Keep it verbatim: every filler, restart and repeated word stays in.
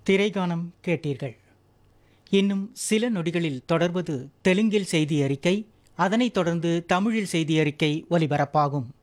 திரைகானம் கேட்டீர்கள். இன்னும் சில நொடிகளில் தொடர்வது தெலுங்கில் செய்தி அறிக்கை. அதனைத் தொடர்ந்து தமிழில் செய்தி அறிக்கை ஒலிபரப்பாகும்.